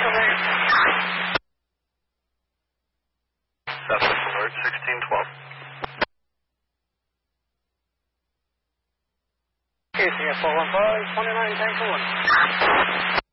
Southwest Alert 1612. KCF 415, 29 Tank 1.